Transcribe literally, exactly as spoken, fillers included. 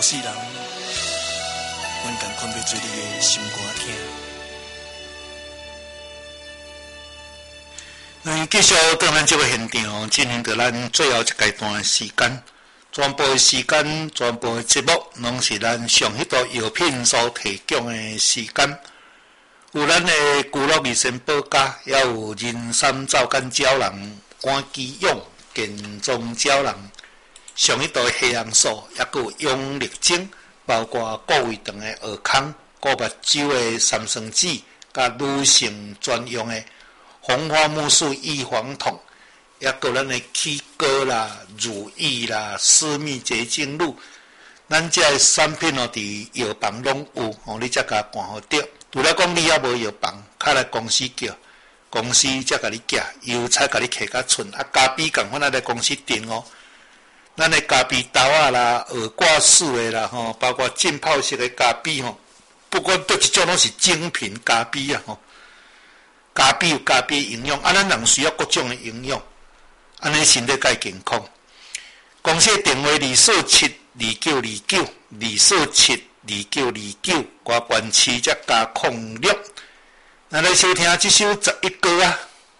世人，阮共款要做你的心肝疼。咱继续到咱这个现场，进行到咱最后一阶段的时间。全部的时间，全部的节目，拢是咱上迄道药品所提供的时间。有咱的古乐味鲜保家，也有人参皂苷胶囊、肝肌勇、健壮胶囊。上迄道黑红素，也有养力精，包括顾胃肠的尔康、顾目睭的三酸酯，甲女性专用的红花木素预防痛。也有咱的起膏啦、乳液啦、私密洁净露，咱这个产品哦，伫药房拢有，哦，你才甲看好着。除了讲你也无药房，较来公司叫，公司才甲你寄，邮差甲你摕甲寸，啊，咖啡共款啊来公司订哦。咱的咖啡豆啊啦、耳挂式的啦，吼，包括浸泡式的咖啡吼，不管倒一种拢是精品咖啡啊吼。咖啡有咖啡营养，啊，咱人需要各种的营养。安尼身体较健康。公司电话二四七二九二九二四七二九二九，我关市则加空六。咱来收听这首十一歌啊。